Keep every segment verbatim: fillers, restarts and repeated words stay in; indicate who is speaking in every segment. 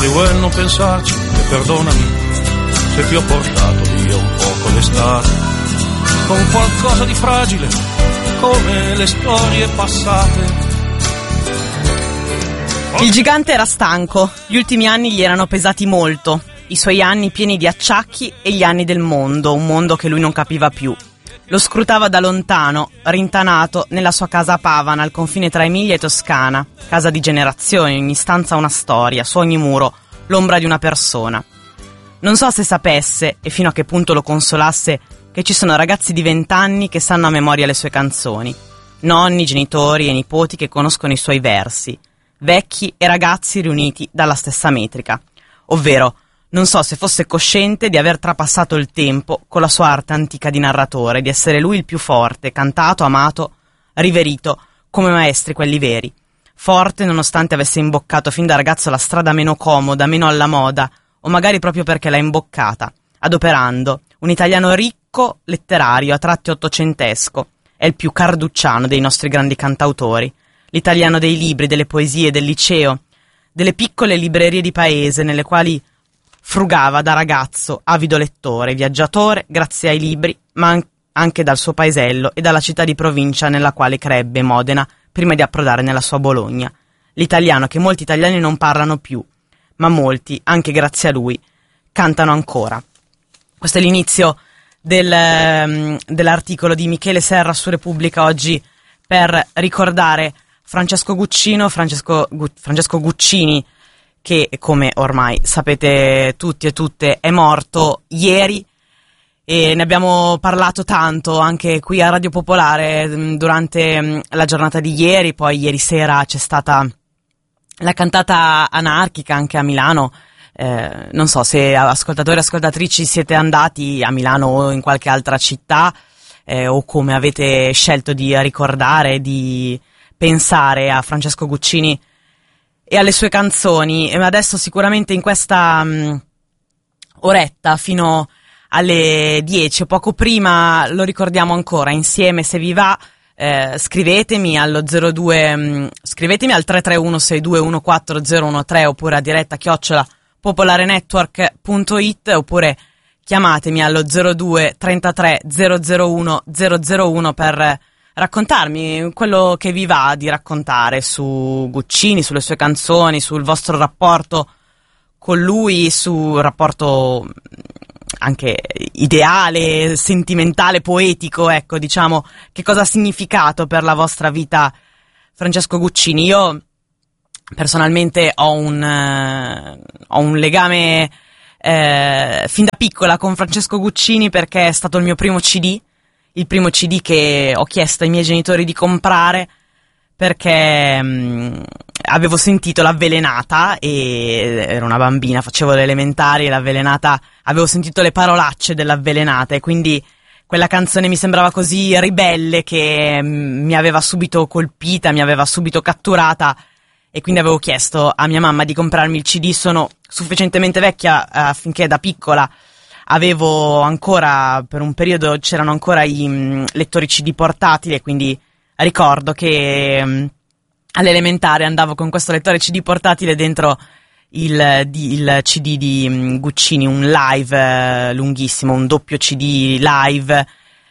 Speaker 1: Jolly well, non pensarci e perdonami se ti ho portato via un poco l'estate, con qualcosa di fragile come le storie passate.
Speaker 2: Il gigante era stanco, gli ultimi anni gli erano pesati molto, i suoi anni pieni di acciacchi e gli anni del mondo, un mondo che lui non capiva più. Lo scrutava da lontano, rintanato nella sua casa a Pavana, al confine tra Emilia e Toscana, casa di generazioni, ogni stanza una storia, su ogni muro l'ombra di una persona. Non so se sapesse, e fino a che punto lo consolasse, che ci sono ragazzi di vent'anni che sanno a memoria le sue canzoni, nonni, genitori e nipoti che conoscono i suoi versi, vecchi e ragazzi riuniti dalla stessa metrica, ovvero non so se fosse cosciente di aver trapassato il tempo con la sua arte antica di narratore, di essere lui il più forte, cantato, amato, riverito, come maestri quelli veri. Forte nonostante avesse imboccato fin da ragazzo la strada meno comoda, meno alla moda, o magari proprio perché l'ha imboccata, adoperando un italiano ricco, letterario, a tratti ottocentesco. È il più carducciano dei nostri grandi cantautori, l'italiano dei libri, delle poesie, del liceo, delle piccole librerie di paese nelle quali frugava da ragazzo, avido lettore, viaggiatore, grazie ai libri, ma an- anche dal suo paesello e dalla città di provincia nella quale crebbe, Modena, prima di approdare nella sua Bologna. L'italiano che molti italiani non parlano più, ma molti, anche grazie a lui, cantano ancora. Questo è l'inizio del, um, dell'articolo di Michele Serra su Repubblica oggi per ricordare Francesco Guccino, Francesco, Gu- Francesco Guccini, che come ormai sapete tutti e tutte è morto ieri, e ne abbiamo parlato tanto anche qui a Radio Popolare durante la giornata di ieri. Poi ieri sera c'è stata la cantata anarchica anche a Milano. Eh, non so se ascoltatori e ascoltatrici siete andati a Milano o in qualche altra città, eh, o come avete scelto di ricordare, di pensare a Francesco Guccini e alle sue canzoni. E adesso sicuramente in questa um, oretta fino alle dieci o poco prima lo ricordiamo ancora insieme, se vi va. Eh, scrivetemi allo zero due um, scrivetemi al tre tre uno sei due uno quattro zero uno tre oppure a diretta chiocciola popolarenetwork punto it, oppure chiamatemi allo zero due trentatré zero zero uno zero zero uno per raccontarmi quello che vi va di raccontare su Guccini, sulle sue canzoni, sul vostro rapporto con lui, sul rapporto anche ideale, sentimentale, poetico, ecco, diciamo, che cosa ha significato per la vostra vita Francesco Guccini. Io personalmente ho un, uh, ho un legame eh, fin da piccola con Francesco Guccini, perché è stato il mio primo C D, il primo C D che ho chiesto ai miei genitori di comprare, perché mh, avevo sentito L'Avvelenata e ero una bambina, facevo le elementari, e L'Avvelenata, avevo sentito le parolacce dell'Avvelenata e quindi quella canzone mi sembrava così ribelle che mh, mi aveva subito colpita, mi aveva subito catturata, e quindi avevo chiesto a mia mamma di comprarmi il C D. Sono sufficientemente vecchia eh, affinché da piccola avevo ancora, per un periodo c'erano ancora i mh, lettori C D portatili, e quindi ricordo che mh, all'elementare andavo con questo lettore C D portatile dentro il, di, il C D di mh, Guccini, un live eh, lunghissimo, un doppio C D live,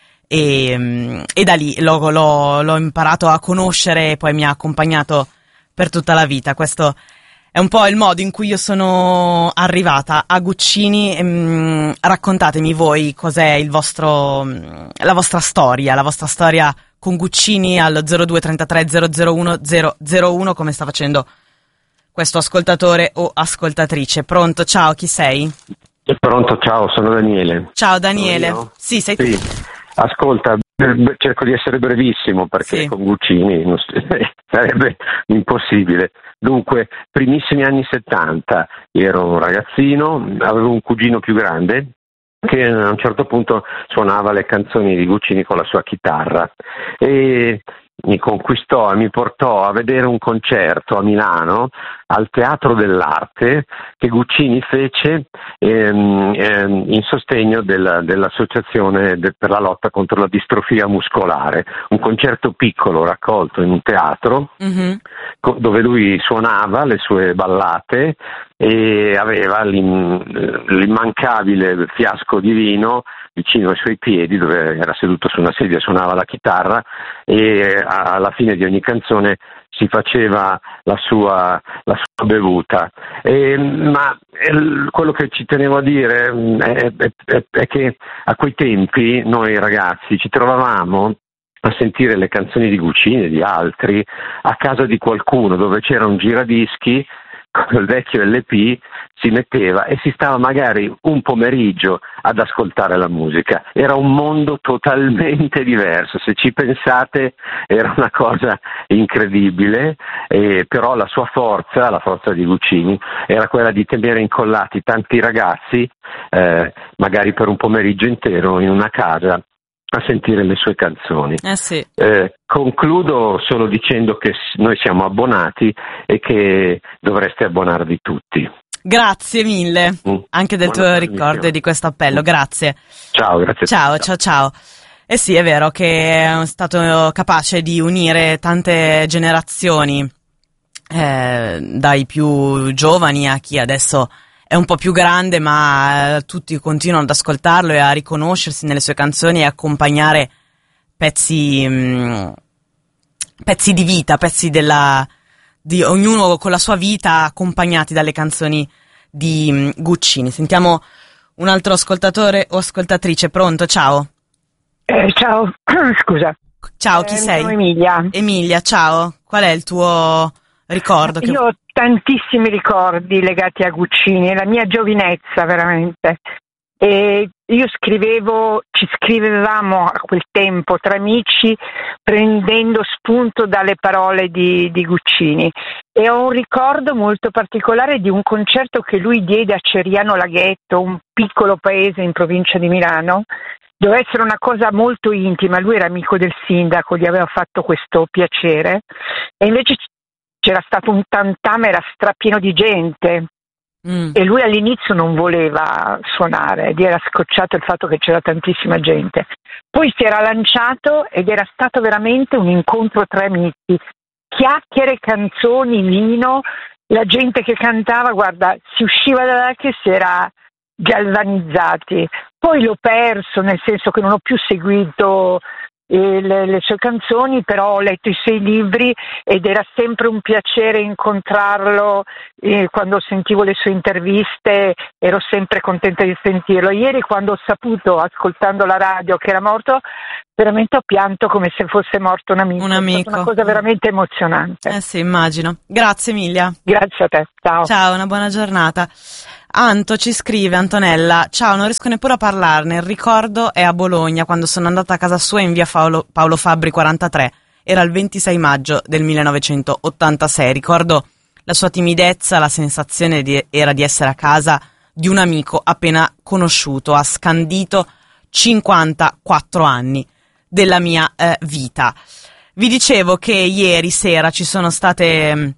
Speaker 2: e, mh, e da lì l'ho, l'ho, l'ho imparato a conoscere e poi mi ha accompagnato per tutta la vita. Questo è un po' il modo in cui io sono arrivata a Guccini. Ehm, raccontatemi voi cos'è il vostro, la vostra storia, la vostra storia con Guccini allo zero due trentatré zero zero uno zero zero uno, come sta facendo questo ascoltatore o ascoltatrice. Pronto, ciao, chi sei?
Speaker 3: Pronto, ciao, sono Daniele.
Speaker 2: Ciao Daniele. Sì, sei
Speaker 3: sì.
Speaker 2: tu.
Speaker 3: Ascolta, cerco di essere brevissimo perché sì, con Guccini non sarebbe impossibile. Dunque, primissimi anni settanta, ero un ragazzino, avevo un cugino più grande che a un certo punto suonava le canzoni di Guccini con la sua chitarra e mi conquistò e mi portò a vedere un concerto a Milano al Teatro dell'Arte che Guccini fece ehm, ehm, in sostegno della, dell'associazione de, per la lotta contro la distrofia muscolare, un concerto piccolo raccolto in un teatro mm-hmm. co- dove lui suonava le sue ballate e aveva l'im, l'immancabile fiasco di vino vicino ai suoi piedi, dove era seduto su una sedia, suonava la chitarra e alla fine di ogni canzone si faceva la sua, la sua bevuta. E, ma el, quello che ci tenevo a dire è, è, è, è che a quei tempi noi ragazzi ci trovavamo a sentire le canzoni di Guccini e di altri a casa di qualcuno dove c'era un giradischi con il vecchio L P, si metteva e si stava magari un pomeriggio ad ascoltare la musica. Era un mondo totalmente diverso, se ci pensate era una cosa incredibile, eh, però la sua forza, la forza di Guccini, era quella di tenere incollati tanti ragazzi, eh, magari per un pomeriggio intero in una casa, a sentire le sue canzoni.
Speaker 2: Eh sì.
Speaker 3: Eh, concludo solo dicendo che noi siamo abbonati e che dovreste abbonarvi tutti.
Speaker 2: Grazie mille mm. anche del Buona tuo ricordo e di questo appello, grazie.
Speaker 3: Ciao, grazie.
Speaker 2: Ciao, ciao, ciao. Eh sì, è vero che è stato capace di unire tante generazioni, eh, dai più giovani a chi adesso è un po' più grande, ma eh, tutti continuano ad ascoltarlo e a riconoscersi nelle sue canzoni e accompagnare pezzi, mh, pezzi di vita, pezzi della, di ognuno con la sua vita, accompagnati dalle canzoni di mh, Guccini. Sentiamo un altro ascoltatore o ascoltatrice. Pronto? Ciao.
Speaker 4: Eh, ciao, scusa.
Speaker 2: Ciao, chi
Speaker 4: eh,
Speaker 2: sei?
Speaker 4: Sono Emilia.
Speaker 2: Emilia, ciao. Qual è il tuo ricordo? Che...
Speaker 4: Io ho tantissimi ricordi legati a Guccini, è la mia giovinezza veramente. E io scrivevo, ci scrivevamo a quel tempo tra amici prendendo spunto dalle parole di, di Guccini, e ho un ricordo molto particolare di un concerto che lui diede a Ceriano Laghetto, un piccolo paese in provincia di Milano. Doveva essere una cosa molto intima, lui era amico del sindaco, gli aveva fatto questo piacere, e invece c'era stato un tantam, era strapieno di gente mm. e lui all'inizio non voleva suonare, gli era scocciato il fatto che c'era tantissima gente. Poi si era lanciato ed era stato veramente un incontro tra amici, chiacchiere, canzoni, vino, la gente che cantava, guarda, si usciva da là che si era galvanizzati. Poi l'ho perso, nel senso che non ho più seguito E le, le sue canzoni, però ho letto i suoi libri ed era sempre un piacere incontrarlo, e quando sentivo le sue interviste ero sempre contenta di sentirlo. Ieri, quando ho saputo, ascoltando la radio, che era morto, veramente ho pianto come se fosse morto un amico.
Speaker 2: Un amico.
Speaker 4: È stata una cosa veramente emozionante.
Speaker 2: Eh sì, immagino. Grazie Emilia.
Speaker 4: Grazie a te, ciao.
Speaker 2: Ciao, una buona giornata. Anto ci scrive, Antonella, ciao, non riesco neppure a parlarne, il ricordo è a Bologna, quando sono andata a casa sua in via Paolo, Paolo Fabbri quarantatré, era il ventisei maggio del millenovecentottantasei, ricordo la sua timidezza, la sensazione di, era di essere a casa di un amico appena conosciuto, ha scandito cinquantaquattro anni della mia eh, vita. Vi dicevo che ieri sera ci sono state...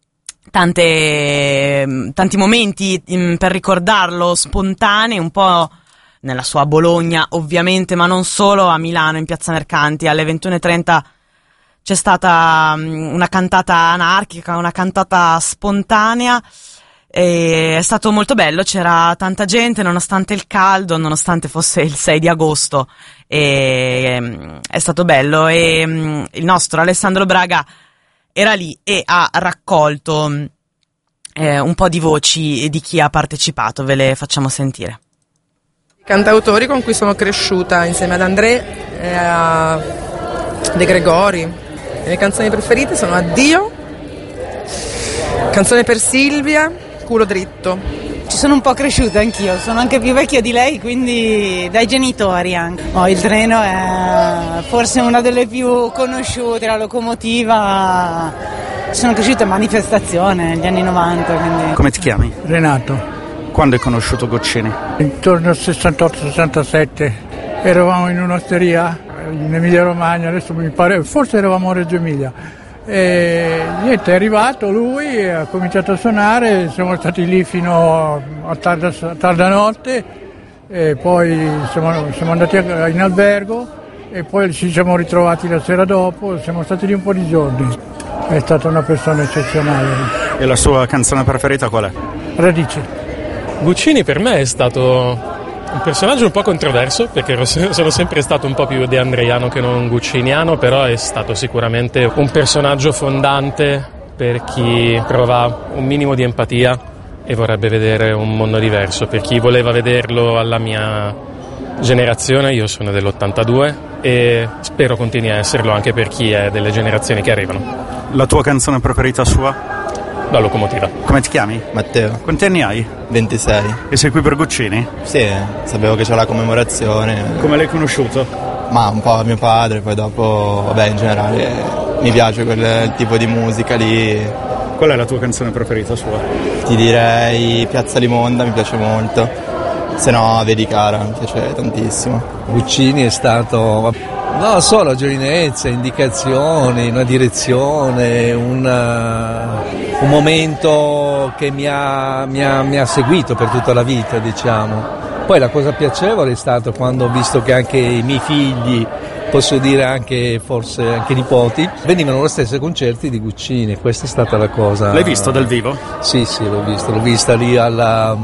Speaker 2: Tante, tanti momenti mh, per ricordarlo, spontanei, un po' nella sua Bologna ovviamente, ma non solo, a Milano in Piazza Mercanti alle ventuno e trenta c'è stata mh, una cantata anarchica, una cantata spontanea, e è stato molto bello, c'era tanta gente nonostante il caldo, nonostante fosse il sei di agosto, e mh, è stato bello, e mh, il nostro Alessandro Braga era lì e ha raccolto eh, un po' di voci di chi ha partecipato, ve le facciamo sentire.
Speaker 5: I cantautori con cui sono cresciuta insieme ad André e a De Gregori. Le mie canzoni preferite sono Addio, Canzone per Silvia, Culo dritto.
Speaker 6: Ci sono un po' cresciuta anch'io, sono anche più vecchia di lei, quindi dai genitori anche. Oh, il treno è forse una delle più conosciute, la locomotiva. Sono cresciuta in manifestazione negli anni novanta. Quindi...
Speaker 7: Come ti chiami?
Speaker 8: Renato.
Speaker 7: Quando hai conosciuto Guccini?
Speaker 8: Intorno al sessantotto sessantasette. Eravamo in un'osteria in Emilia Romagna, adesso mi pare, forse eravamo a Reggio Emilia. E niente, è arrivato lui, ha cominciato a suonare, siamo stati lì fino a tarda, a tarda notte e poi siamo, siamo andati in albergo e poi ci siamo ritrovati la sera dopo, siamo stati lì un po' di giorni. È stata una persona eccezionale.
Speaker 7: E la sua canzone preferita qual è?
Speaker 8: Radici.
Speaker 9: Guccini per me è stato un personaggio un po' controverso, perché ero, sono sempre stato un po' più deandreiano che non gucciniano, però è stato sicuramente un personaggio fondante per chi prova un minimo di empatia e vorrebbe vedere un mondo diverso. Per chi voleva vederlo alla mia generazione, io sono dell'ottantadue e spero continui a esserlo anche per chi è delle generazioni che arrivano.
Speaker 7: La tua canzone preferita sua?
Speaker 9: La Locomotiva.
Speaker 7: Come ti chiami?
Speaker 10: Matteo.
Speaker 7: Quanti anni hai?
Speaker 10: ventisei.
Speaker 7: E sei qui per Guccini?
Speaker 10: Sì, sapevo che c'era la commemorazione.
Speaker 7: Come l'hai conosciuto?
Speaker 10: Ma un po' mio padre, poi dopo, vabbè, in generale mi piace quel tipo di musica lì.
Speaker 7: Qual è la tua canzone preferita sua?
Speaker 10: Ti direi Piazza Limonda, mi piace molto. Se no Vedi Cara, mi piace tantissimo.
Speaker 11: Guccini è stato... No, solo giovinezza, indicazioni, una direzione, una, un momento che mi ha, mi, ha, mi ha seguito per tutta la vita, diciamo. Poi la cosa piacevole è stato quando ho visto che anche i miei figli, posso dire anche forse anche nipoti, venivano allo stesso concerti di Guccini. Questa è stata la cosa.
Speaker 7: L'hai visto dal vivo?
Speaker 11: Sì, sì, l'ho visto, l'ho vista lì alla,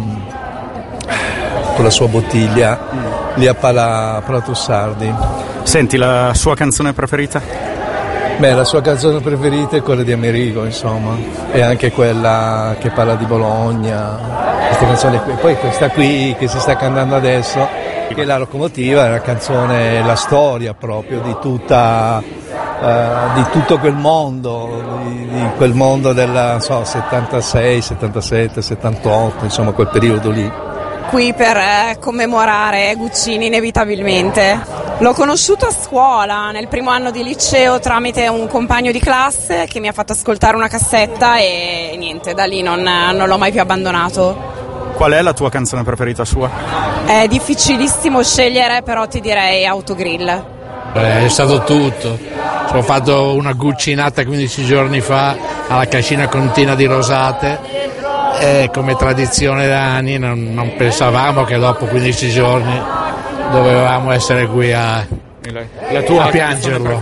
Speaker 11: con la sua bottiglia, mm. lì a Pala, Prato Sardi.
Speaker 7: Senti, la sua canzone preferita?
Speaker 11: Beh, la sua canzone preferita è quella di Amerigo, insomma, e anche quella che parla di Bologna, questa canzone qui. Poi questa qui che si sta cantando adesso, che è La Locomotiva, è una canzone, la storia proprio di tutta, uh, di tutto quel mondo, di, di quel mondo del so, settantasei, settantasette, settantotto, insomma quel periodo lì.
Speaker 12: Qui per eh, commemorare Guccini inevitabilmente. L'ho conosciuto a scuola, nel primo anno di liceo, tramite un compagno di classe che mi ha fatto ascoltare una cassetta e niente, da lì non, non l'ho mai più abbandonato.
Speaker 7: Qual è la tua canzone preferita sua?
Speaker 12: È difficilissimo scegliere, però ti direi Autogrill.
Speaker 13: È stato tutto. Ho fatto una guccinata quindici giorni fa alla Cascina Contina di Rosate e come tradizione da anni non, non pensavamo che dopo quindici giorni dovevamo essere qui a,
Speaker 7: la tua
Speaker 13: a piangerlo.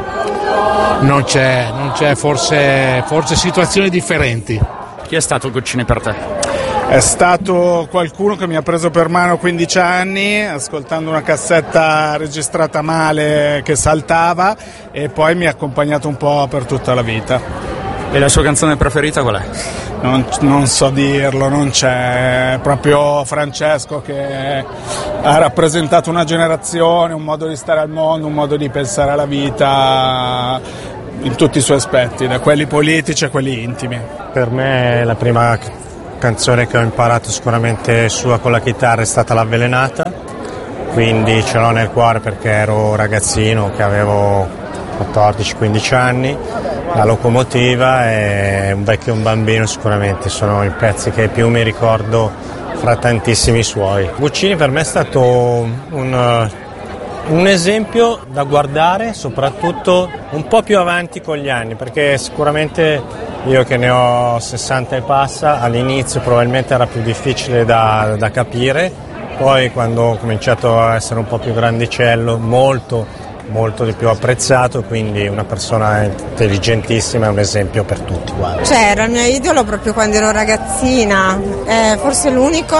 Speaker 13: Non c'è, non c'è forse, forse situazioni differenti.
Speaker 7: Chi è stato Guccini per te?
Speaker 14: È stato qualcuno che mi ha preso per mano quindici anni, ascoltando una cassetta registrata male che saltava, e poi mi ha accompagnato un po' per tutta la vita.
Speaker 7: E la sua canzone preferita qual è?
Speaker 14: Non, non so dirlo, non c'è, è proprio Francesco che ha rappresentato una generazione, un modo di stare al mondo, un modo di pensare alla vita in tutti i suoi aspetti, da quelli politici a quelli intimi.
Speaker 15: Per me la prima canzone che ho imparato sicuramente sua con la chitarra è stata L'Avvelenata, quindi ce l'ho nel cuore perché ero ragazzino, che avevo quattordici quindici anni. La Locomotiva e Un vecchio e un bambino sicuramente sono i pezzi che più mi ricordo fra tantissimi suoi. Guccini per me è stato un, un esempio da guardare, soprattutto un po' più avanti con gli anni, perché sicuramente io che ne ho sessanta e passa, all'inizio probabilmente era più difficile da, da capire, poi quando ho cominciato a essere un po' più grandicello, molto molto di più apprezzato, quindi una persona intelligentissima e un esempio per tutti. Guarda.
Speaker 16: Cioè, era il mio idolo proprio quando ero ragazzina, è forse l'unico,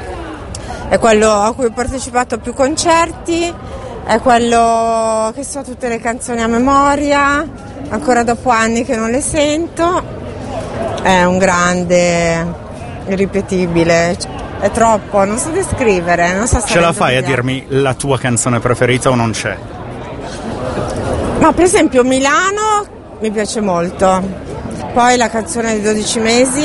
Speaker 16: è quello a cui ho partecipato a più concerti, è quello che so tutte le canzoni a memoria, ancora dopo anni che non le sento, è un grande, irripetibile, è troppo, non so descrivere, non so se
Speaker 7: ce la fai a dirmi la tua canzone preferita o non c'è?
Speaker 16: No, per esempio Milano mi piace molto, poi la canzone di dodici mesi,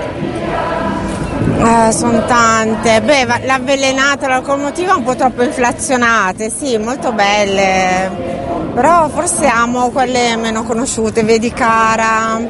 Speaker 16: eh, sono tante, beh, L'Avvelenata, La Locomotiva un po' troppo inflazionate, sì, molto belle, però forse amo quelle meno conosciute, Vedi Cara,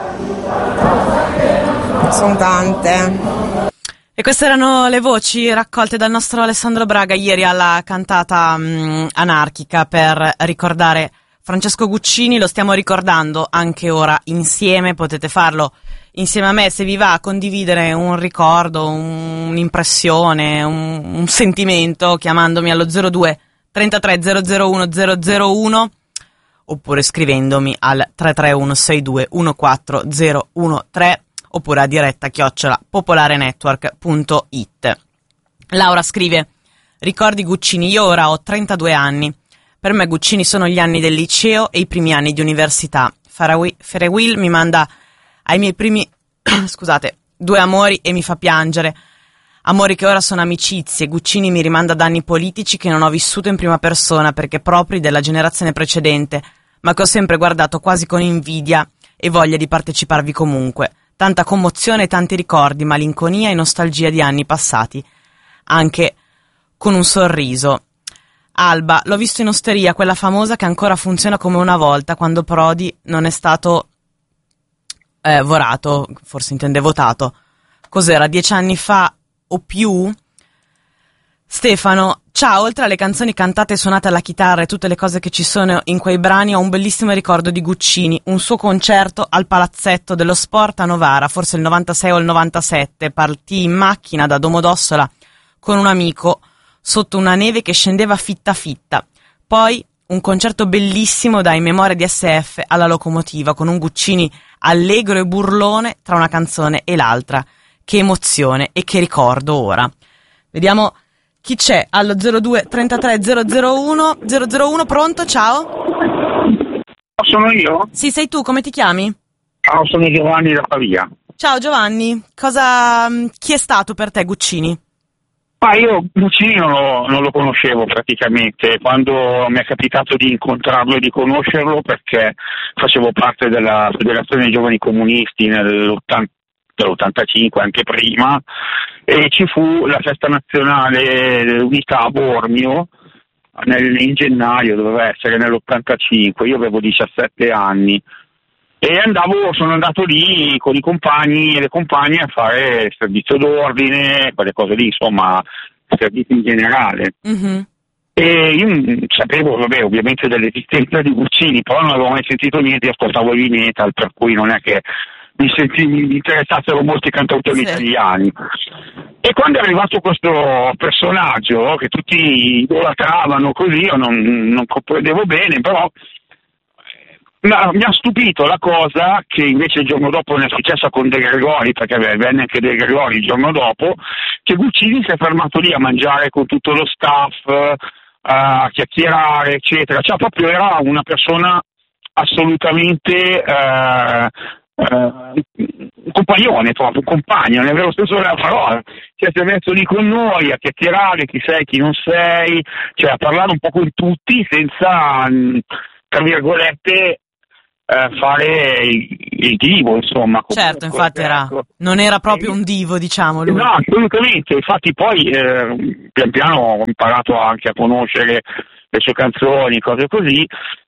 Speaker 16: sono tante.
Speaker 2: E queste erano le voci raccolte dal nostro Alessandro Braga ieri alla cantata um, anarchica per ricordare Francesco Guccini, lo stiamo ricordando anche ora insieme, potete farlo insieme a me se vi va a condividere un ricordo, un, un'impressione, un, un sentimento chiamandomi allo zero due trentatré zero zero uno zero zero uno oppure scrivendomi al tre tre uno sei due uno quattro zero uno tre oppure a diretta chiocciola popolarenetwork punto it. Laura scrive: ricordi Guccini, io ora ho trentadue anni. Per me Guccini sono gli anni del liceo e i primi anni di università. Ferrewill mi manda ai miei primi scusate, due amori e mi fa piangere. Amori che ora sono amicizie. Guccini mi rimanda ad anni politici che non ho vissuto in prima persona perché propri della generazione precedente, ma che ho sempre guardato quasi con invidia e voglia di parteciparvi comunque. Tanta commozione e tanti ricordi, malinconia e nostalgia di anni passati, anche con un sorriso. Alba, l'ho visto in osteria, quella famosa che ancora funziona come una volta, quando Prodi non è stato eh, votato, forse intende votato. Cos'era, dieci anni fa o più? Stefano, ciao, oltre alle canzoni cantate e suonate alla chitarra e tutte le cose che ci sono in quei brani, ho un bellissimo ricordo di Guccini, un suo concerto al Palazzetto dello Sport a Novara, forse il novantasei o il novantasette, partì in macchina da Domodossola con un amico sotto una neve che scendeva fitta fitta. Poi un concerto bellissimo da In memoria di S F alla locomotiva, con un Guccini allegro e burlone tra una canzone e l'altra. Che emozione e che ricordo ora. Vediamo chi c'è allo zero due trentatré zero zero uno zero zero uno. Pronto? Ciao?
Speaker 17: Sono io?
Speaker 2: Sì, sei tu, come ti chiami?
Speaker 17: Ciao, sono Giovanni da Pavia.
Speaker 2: Ciao Giovanni, cosa chi è stato per te Guccini?
Speaker 17: Ma io Guccini non lo, non lo conoscevo praticamente, quando mi è capitato di incontrarlo e di conoscerlo, perché facevo parte della Federazione dei Giovani Comunisti nell'ottantacinque, anche prima, e ci fu la festa nazionale dell'unità a Bormio nel, in gennaio, doveva essere nell'ottantacinque, io avevo diciassette anni. E andavo, sono andato lì con i compagni e le compagne a fare servizio d'ordine, quelle cose lì, insomma, servizio in generale. Mm-hmm. E io sapevo, vabbè, ovviamente dell'esistenza di Guccini, però non avevo mai sentito niente, ascoltavo heavy metal, per cui non è che mi, senti, mi interessassero molti cantautori sì. italiani. E quando è arrivato questo personaggio, che tutti idolatravano così, io non, non comprendevo bene, però... No, mi ha stupito la cosa che invece il giorno dopo ne è successa con De Gregori, perché venne anche De Gregori il giorno dopo, che Guccini si è fermato lì a mangiare con tutto lo staff, a chiacchierare, eccetera. Cioè proprio era una persona assolutamente eh, eh, un compagnone, proprio un compagno, nel vero senso della parola. Cioè si è messo lì con noi a chiacchierare chi sei, chi non sei, cioè a parlare un po' con tutti senza, tra virgolette, Eh, fare il, il divo, insomma.
Speaker 2: Certo, infatti era, non era proprio un divo, diciamo lui.
Speaker 17: No, assolutamente, infatti poi eh, pian piano ho imparato anche a conoscere le sue canzoni, cose così,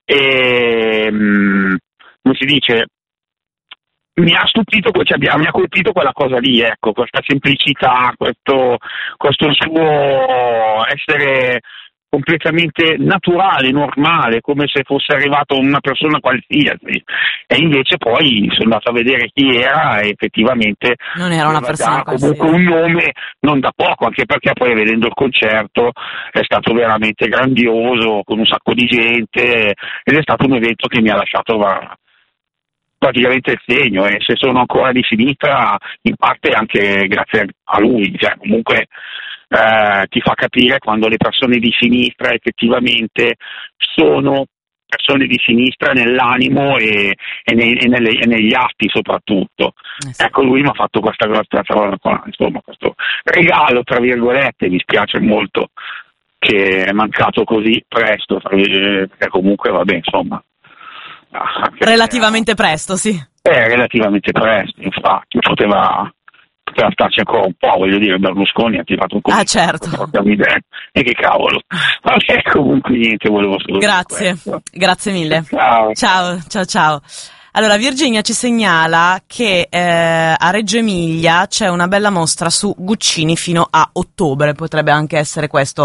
Speaker 17: e mh, come si dice, mi ha stupito, cioè, mi ha colpito quella cosa lì, ecco, questa semplicità, questo, questo suo essere completamente naturale, normale, come se fosse arrivato una persona qualsiasi, e invece poi sono andato a vedere chi era e effettivamente
Speaker 2: non era una persona qualsiasi,
Speaker 17: comunque un nome non da poco, anche perché poi vedendo il concerto è stato veramente grandioso, con un sacco di gente, ed è stato un evento che mi ha lasciato praticamente il segno, e se sono ancora di sinistra in parte anche grazie a lui, cioè comunque Eh, ti fa capire quando le persone di sinistra effettivamente sono persone di sinistra nell'animo e, e, nei, e, nelle, e negli atti soprattutto. Eh sì. Ecco, lui mi ha fatto questa grossa, insomma, questo regalo, tra virgolette. Mi spiace molto che è mancato così presto, perché comunque vabbè, insomma.
Speaker 2: Relativamente presto, sì.
Speaker 17: Eh, relativamente presto, infatti, poteva... poteva starci ancora un po', voglio dire, Berlusconi ha tirato un po'.
Speaker 2: Ah, certo.
Speaker 17: E che cavolo. Vabbè, comunque niente, volevo solo
Speaker 2: Grazie,
Speaker 17: questo.
Speaker 2: Grazie mille.
Speaker 17: Ciao.
Speaker 2: Ciao, ciao, ciao. Allora, Virginia ci segnala che eh, a Reggio Emilia c'è una bella mostra su Guccini fino a ottobre, potrebbe anche essere questo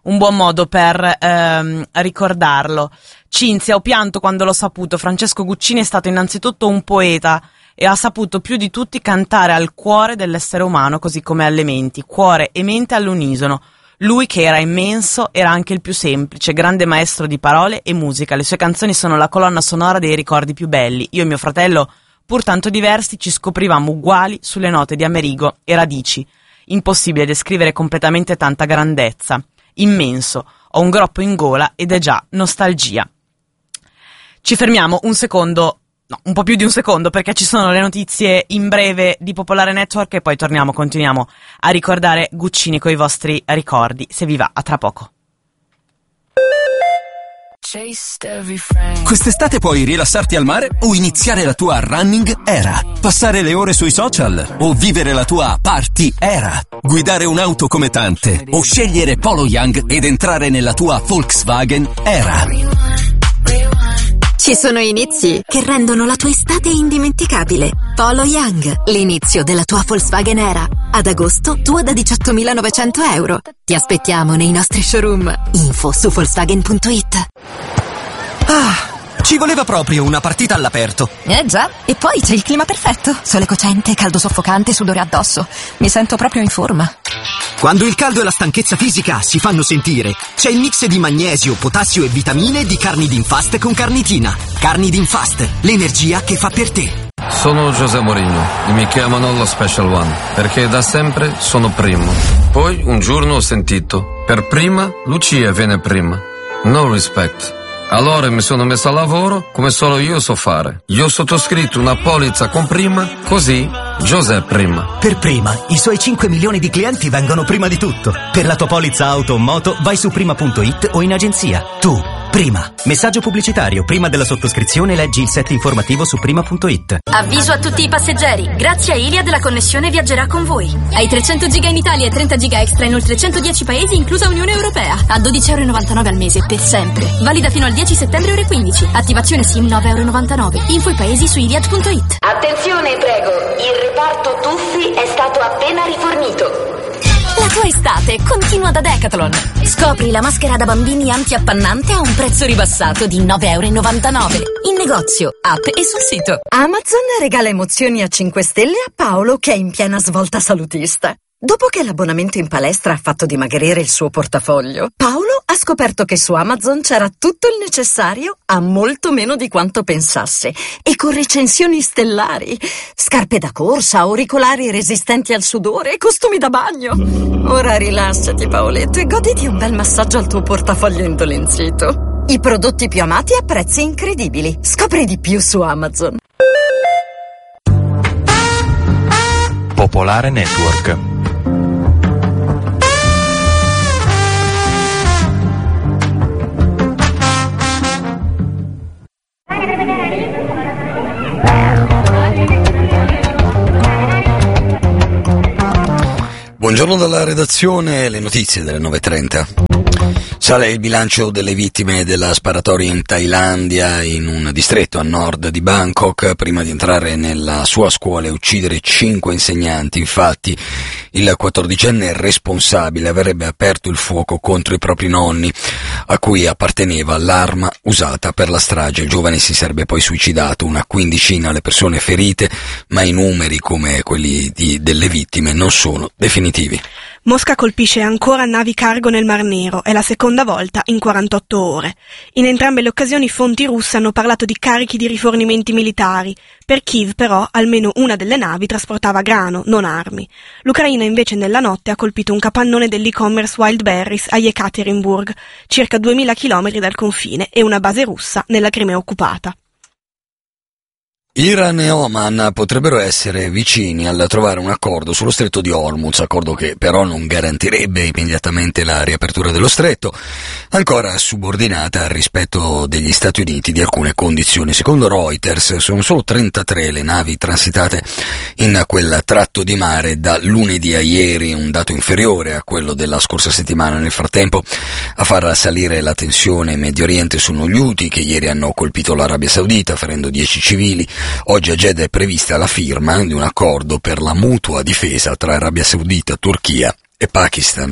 Speaker 2: un buon modo per ehm, ricordarlo. Cinzia, ho pianto quando l'ho saputo. Francesco Guccini è stato innanzitutto un poeta e ha saputo più di tutti cantare al cuore dell'essere umano, così come alle menti, cuore e mente all'unisono. Lui, che era immenso, era anche il più semplice, grande maestro di parole e musica. Le sue canzoni sono la colonna sonora dei ricordi più belli. Io e mio fratello, pur tanto diversi, ci scoprivamo uguali sulle note di Amerigo e Radici. Impossibile descrivere completamente tanta grandezza. Immenso. Ho un groppo in gola ed è già nostalgia. Ci fermiamo un secondo, no, un po' più di un secondo, perché ci sono le notizie in breve di Popolare Network e poi torniamo, continuiamo a ricordare Guccini coi vostri ricordi. Se vi va, a tra poco.
Speaker 18: Quest'estate puoi rilassarti al mare o iniziare la tua running era, passare le ore sui social o vivere la tua party era, guidare un'auto come tante o scegliere Polo Young ed entrare nella tua Volkswagen era.
Speaker 19: Ci sono inizi che rendono la tua estate indimenticabile. Polo Young, l'inizio della tua Volkswagen Era. Ad agosto, tua da diciottomilanovecento euro. Ti aspettiamo nei nostri showroom. Info su Volkswagen punto it.
Speaker 18: Ah, ci voleva proprio una partita all'aperto.
Speaker 20: Eh già, e poi c'è il clima perfetto. Sole cocente, caldo soffocante, sudore addosso. Mi sento proprio in forma.
Speaker 18: Quando il caldo e la stanchezza fisica si fanno sentire, c'è il mix di magnesio, potassio e vitamine di Carnidin Fast con carnitina. Carnidin Fast, l'energia che fa per te.
Speaker 21: Sono José Mourinho e mi chiamano lo Special One perché da sempre sono primo. Poi un giorno ho sentito, per prima Lucia viene prima. No respect. Allora mi sono messo a lavoro come solo io so fare. Io ho sottoscritto una polizza con prima, così José prima.
Speaker 18: Per prima, i suoi cinque milioni di clienti vengono prima di tutto. Per la tua polizza auto o moto vai su prima punto it o in agenzia. Tu, prima. Messaggio pubblicitario. Prima della sottoscrizione leggi il set informativo su prima punto it.
Speaker 22: Avviso a tutti i passeggeri. Grazie a Iliad la connessione viaggerà con voi. Hai trecento giga in Italia e trenta giga extra in oltre centodieci paesi, inclusa Unione Europea. A dodici virgola novantanove euro al mese, per sempre. Valida fino al dieci settembre ore quindici. Attivazione SIM nove virgola novantanove euro. Info i paesi su iliad punto it.
Speaker 23: Attenzione, prego. Il reparto tuffi è stato appena rifornito.
Speaker 22: La tua estate continua da Decathlon. Scopri la maschera da bambini anti-appannante a un prezzo ribassato di nove virgola novantanove euro. In negozio, app e sul sito.
Speaker 19: Amazon regala emozioni a cinque stelle a Paolo, che è in piena svolta salutista. Dopo che l'abbonamento in palestra ha fatto dimagrire il suo portafoglio, Paolo ha scoperto che su Amazon c'era tutto il necessario a molto meno di quanto pensasse, e con recensioni stellari: scarpe da corsa, auricolari resistenti al sudore, costumi da bagno. Ora rilassati, Paoletto, e goditi un bel massaggio al tuo portafoglio indolenzito. I prodotti più amati a prezzi incredibili. Scopri di più su Amazon.
Speaker 24: Popolare Network.
Speaker 25: Buongiorno dalla redazione, le notizie delle nove e trenta. Sale il bilancio delle vittime della sparatoria in Thailandia, in un distretto a nord di Bangkok, prima di entrare nella sua scuola e uccidere cinque insegnanti. Infatti, il quattordicenne responsabile avrebbe aperto il fuoco contro i propri nonni, a cui apparteneva l'arma usata per la strage. Il giovane si sarebbe poi suicidato. Una quindicina le persone ferite, ma i numeri, come quelli di, delle vittime, non sono definitivi.
Speaker 26: Mosca colpisce ancora navi cargo nel Mar Nero, è la seconda volta in quarantotto ore. In entrambe le occasioni fonti russe hanno parlato di carichi di rifornimenti militari. Per Kiev, però, almeno una delle navi trasportava grano, non armi. L'Ucraina invece nella notte ha colpito un capannone dell'e-commerce Wildberries a Yekaterinburg, circa duemila chilometri dal confine, e una base russa nella Crimea occupata.
Speaker 25: Iran e Oman potrebbero essere vicini al trovare un accordo sullo stretto di Hormuz, accordo che però non garantirebbe immediatamente la riapertura dello stretto, ancora subordinata al rispetto degli Stati Uniti di alcune condizioni. Secondo Reuters sono solo trentatré le navi transitate in quel tratto di mare da lunedì a ieri, un dato inferiore a quello della scorsa settimana. Nel frattempo, a far salire la tensione in Medio Oriente sono gli Houthi, che ieri hanno colpito l'Arabia Saudita, ferendo dieci civili. Oggi a Jeddah è prevista la firma di un accordo per la mutua difesa tra Arabia Saudita, Turchia e Pakistan.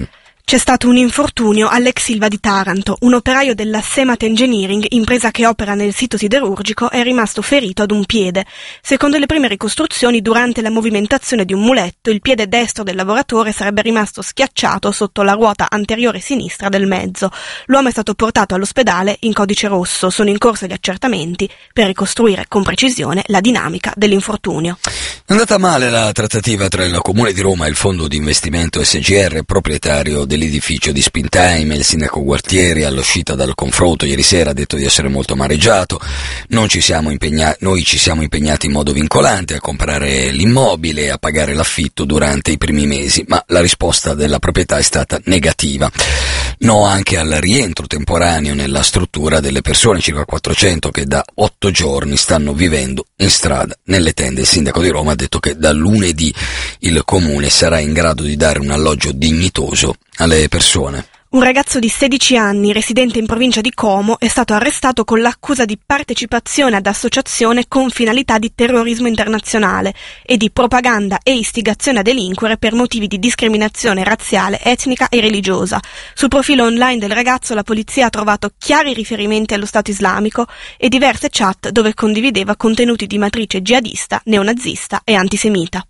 Speaker 26: C'è stato un infortunio all'ex Ilva di Taranto. Un operaio della Semat Engineering, impresa che opera nel sito siderurgico, è rimasto ferito ad un piede. Secondo le prime ricostruzioni, durante la movimentazione di un muletto, il piede destro del lavoratore sarebbe rimasto schiacciato sotto la ruota anteriore sinistra del mezzo. L'uomo è stato portato all'ospedale in codice rosso. Sono in corso gli accertamenti per ricostruire con precisione la dinamica dell'infortunio.
Speaker 25: È andata male la trattativa tra il Comune di Roma e il fondo di investimento S G R, proprietario dell'edificio di Spintime. Il sindaco Gualtieri, all'uscita dal confronto ieri sera, ha detto di essere molto amareggiato. Non ci siamo impegnati, noi ci siamo impegnati in modo vincolante a comprare l'immobile e a pagare l'affitto durante i primi mesi, ma la risposta della proprietà è stata negativa. No anche al rientro temporaneo nella struttura delle persone, circa quattrocento, che da otto giorni stanno vivendo in strada, nelle tende. Il sindaco di Roma ha detto che da lunedì il comune sarà in grado di dare un alloggio dignitoso alle persone.
Speaker 26: Un ragazzo di sedici anni, residente in provincia di Como, è stato arrestato con l'accusa di partecipazione ad associazione con finalità di terrorismo internazionale e di propaganda e istigazione a delinquere per motivi di discriminazione razziale, etnica e religiosa. Sul profilo online del ragazzo la polizia ha trovato chiari riferimenti allo Stato islamico e diverse chat dove condivideva contenuti di matrice jihadista, neonazista e antisemita.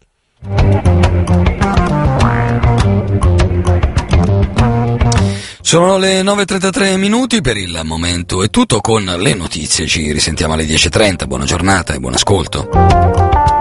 Speaker 25: Sono le nove e trentatré minuti, per il momento è tutto con le notizie, ci risentiamo alle dieci e trenta, buona giornata e buon ascolto.